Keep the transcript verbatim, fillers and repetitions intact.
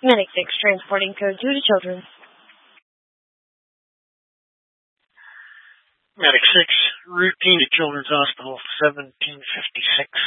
Medic six, transporting code two to Children's. Medic six, routine to Children's Hospital, seventeen fifty-six.